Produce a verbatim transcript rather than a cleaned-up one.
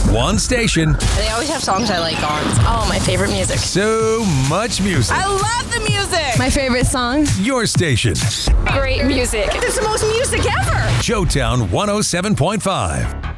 One station. They always have songs I like on. Oh, my favorite music. So much music. I love the music. My favorite song. Your station. Great music. It's the most music ever. Showtown one oh seven point five.